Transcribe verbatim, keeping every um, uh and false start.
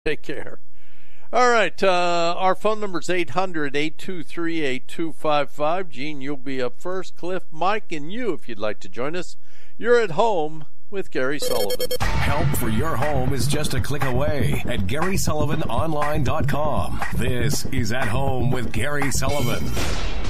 Take care. All right, uh, our phone number is eight hundred, eight two three, eight two five five. Gene, you'll be up first. Cliff, Mike, and you, if you'd like to join us. You're at home with Gary Sullivan. Help for your home is just a click away at Gary Sullivan Online dot com. This is At Home with Gary Sullivan.